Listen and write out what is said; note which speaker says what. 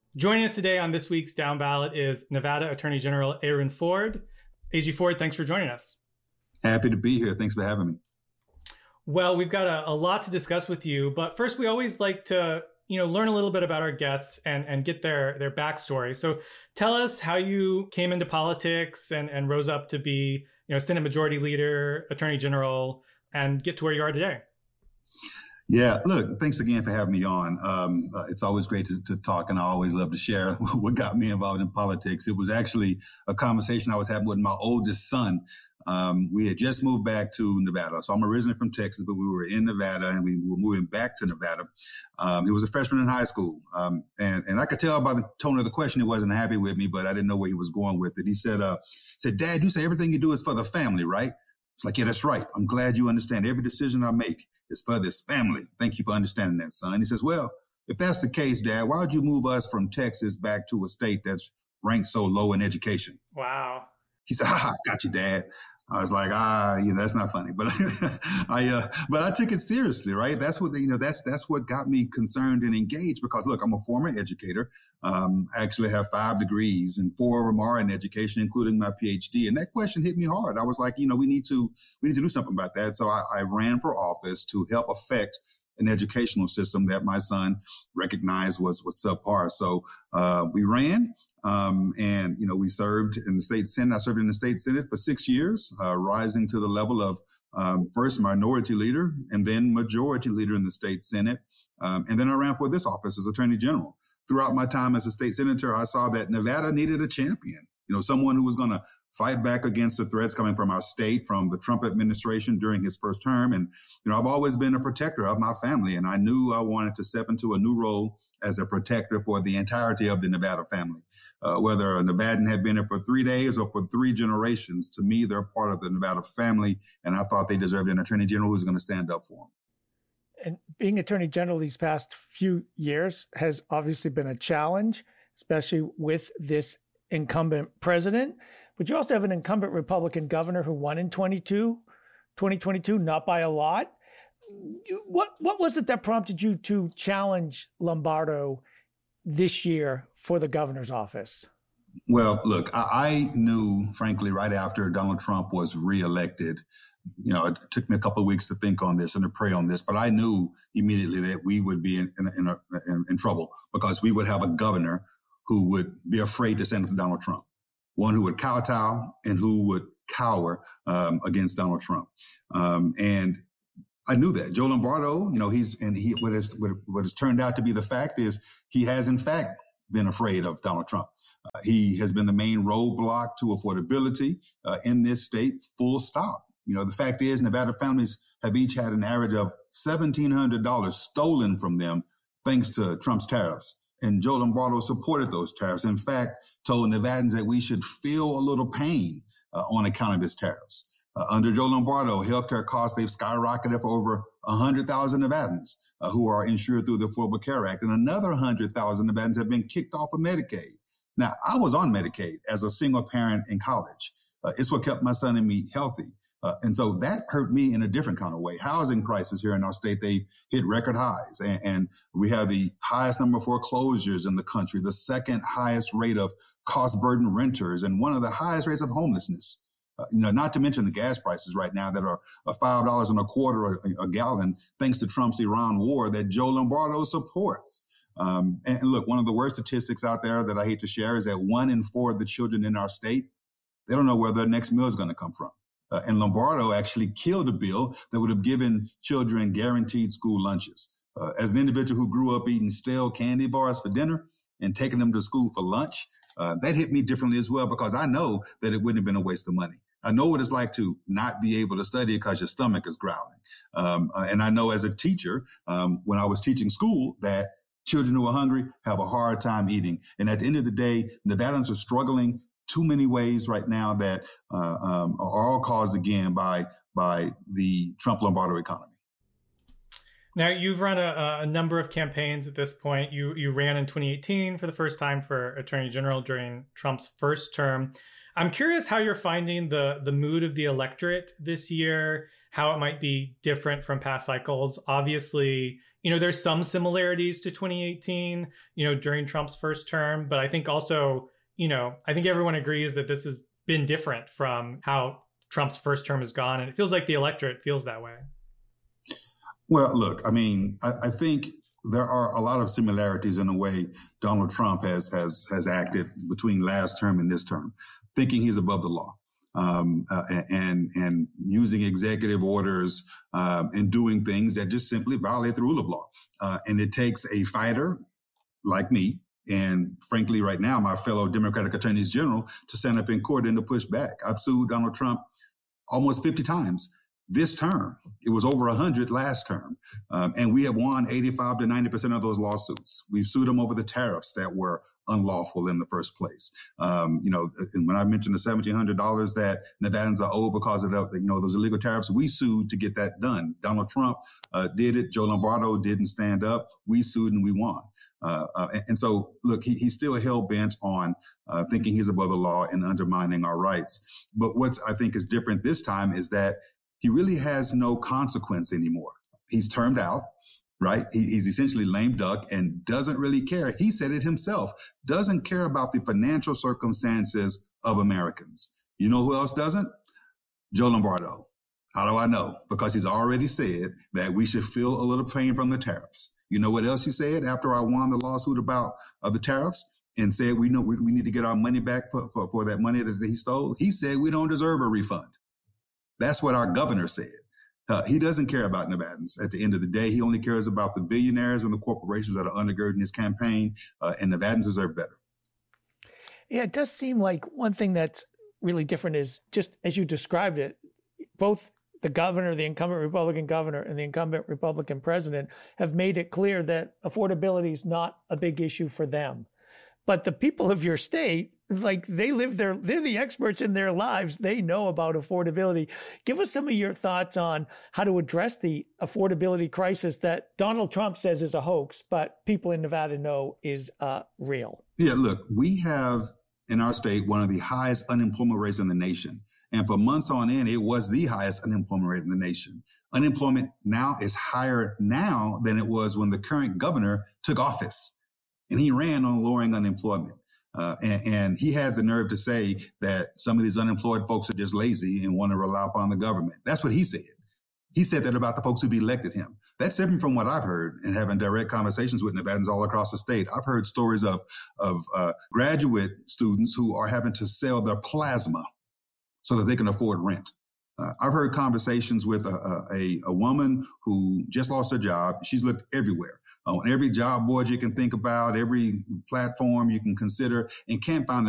Speaker 1: Joining us today on this week's Down Ballot is Nevada Attorney General Aaron Ford. AG Ford, thanks for joining us.
Speaker 2: Happy to be here. Thanks for having me.
Speaker 1: Well, we've got a lot to discuss with you, but first we always like to learn a little bit about our guests and get their backstory. So tell us how you came into politics and rose up to be Senate Majority Leader, Attorney General, and get to where you are today.
Speaker 2: Yeah, look, thanks again for having me on. It's always great to talk, and I always love to share what got me involved in politics. It was actually a conversation I was having with my oldest son. We had just moved back to Nevada. So I'm originally from Texas, but we were in Nevada and we were moving back to Nevada. He was a freshman in high school. And I could tell by the tone of the question, he wasn't happy with me, but I didn't know where he was going with it. He said, Dad, you say everything you do is for the family, right? It's like, yeah, that's right. I'm glad you understand every decision I make is for this family. Thank you for understanding that, son. He says, well, if that's the case, Dad, why would you move us from Texas back to a state that's ranked so low in education?
Speaker 1: Wow.
Speaker 2: He said, got you, Dad. I was like, that's not funny, but but I took it seriously, right? That's what that's what got me concerned and engaged. Because look, I'm a former educator. I actually have 5 degrees and 4 of them are in education, including my PhD. And that question hit me hard. I was like, we need to do something about that. So I ran for office to help affect an educational system that my son recognized was subpar. So we ran. We served in the state Senate. I served in the state Senate for 6 years, rising to the level of first minority leader and then majority leader in the state Senate. And then I ran for this office as Attorney General. Throughout my time as a state senator, I saw that Nevada needed a champion, someone who was going to fight back against the threats coming from our state, from the Trump administration during his first term. And, I've always been a protector of my family, and I knew I wanted to step into a new role as a protector for the entirety of the Nevada family. Whether a Nevadan had been here for 3 days or for 3 generations, to me, they're part of the Nevada family, and I thought they deserved an attorney general who's going to stand up for them.
Speaker 3: And being attorney general these past few years has obviously been a challenge, especially with this incumbent president. But you also have an incumbent Republican governor who won in 2022, not by a lot. What was it that prompted you to challenge Lombardo this year for the governor's office?
Speaker 2: Well, look, I knew, frankly, right after Donald Trump was reelected, it took me a couple of weeks to think on this and to pray on this, but I knew immediately that we would be in trouble because we would have a governor who would be afraid to stand up to Donald Trump, one who would kowtow and who would cower against Donald Trump. And I knew that. Joe Lombardo, what has turned out to be the fact is he has in fact been afraid of Donald Trump. He has been the main roadblock to affordability in this state, full stop. The fact is Nevada families have each had an average of $1,700 stolen from them thanks to Trump's tariffs. And Joe Lombardo supported those tariffs. In fact, told Nevadans that we should feel a little pain on account of his tariffs. Under Joe Lombardo, healthcare costs, they've skyrocketed for over 100,000 Nevadans who are insured through the Affordable Care Act. And another 100,000 Nevadans have been kicked off of Medicaid. Now, I was on Medicaid as a single parent in college. It's what kept my son and me healthy. And so that hurt me in a different kind of way. Housing prices here in our state, they've hit record highs. And we have the highest number of foreclosures in the country, the second highest rate of cost-burdened renters, and one of the highest rates of homelessness. Not to mention the gas prices right now that are $5.25 a gallon, thanks to Trump's Iran war that Joe Lombardo supports. And look, one of the worst statistics out there that I hate to share is that 1 in 4 of the children in our state, they don't know where their next meal is going to come from. And Lombardo actually killed a bill that would have given children guaranteed school lunches. As an individual who grew up eating stale candy bars for dinner and taking them to school for lunch, that hit me differently as well, because I know that it wouldn't have been a waste of money. I know what it's like to not be able to study because your stomach is growling. And I know as a teacher, when I was teaching school, that children who are hungry have a hard time eating. And at the end of the day, Nevadans are struggling too many ways right now that are all caused, again, by the Trump-Lombardo economy.
Speaker 1: Now, you've run a number of campaigns at this point. You ran in 2018 for the first time for Attorney General during Trump's first term. I'm curious how you're finding the mood of the electorate this year, how it might be different from past cycles. Obviously, there's some similarities to 2018, during Trump's first term. But I think also, I think everyone agrees that this has been different from how Trump's first term has gone. And it feels like the electorate feels that way.
Speaker 2: Well, look, I mean, I think there are a lot of similarities in the way Donald Trump has acted between last term and this term, thinking he's above the law. And using executive orders and doing things that just simply violate the rule of law. And it takes a fighter like me, and frankly, right now, my fellow Democratic attorneys general, to stand up in court and to push back. I've sued Donald Trump almost 50 times this term. It was over 100 last term. And we have won 85 to 90% of those lawsuits. We've sued him over the tariffs that were unlawful in the first place. And when I mentioned the $1,700 that Nevadans are owed because of those illegal tariffs, we sued to get that done. Donald Trump did it. Joe Lombardo didn't stand up. We sued and we won. And so, look, he's still hell-bent on thinking he's above the law and undermining our rights. But what's I think is different this time is that he really has no consequence anymore. He's termed out, right? He's essentially lame duck and doesn't really care. He said it himself, doesn't care about the financial circumstances of Americans. You know who else doesn't? Joe Lombardo. How do I know? Because he's already said that we should feel a little pain from the tariffs. You know what else he said after I won the lawsuit about the tariffs and said we need to get our money back for that money that he stole? He said we don't deserve a refund. That's what our governor said. He doesn't care about Nevadans. At the end of the day, he only cares about the billionaires and the corporations that are undergirding his campaign, and Nevadans deserve better.
Speaker 3: Yeah, it does seem like one thing that's really different is just as you described it, both the governor, the incumbent Republican governor, and the incumbent Republican president have made it clear that affordability is not a big issue for them. But the people of your state, like they're the experts in their lives. They know about affordability. Give us some of your thoughts on how to address the affordability crisis that Donald Trump says is a hoax, but people in Nevada know is real.
Speaker 2: Yeah, look, we have in our state one of the highest unemployment rates in the nation. And for months on end, it was the highest unemployment rate in the nation. Unemployment now is higher now than it was when the current governor took office. And he ran on lowering unemployment. And he had the nerve to say that some of these unemployed folks are just lazy and want to rely upon the government. That's what he said. He said that about the folks who elected him. That's different from what I've heard and having direct conversations with Nevadans all across the state. I've heard stories of graduate students who are having to sell their plasma so that they can afford rent. I've heard conversations with a woman who just lost her job. She's looked everywhere. On every job board you can think about, every platform you can consider, and can't find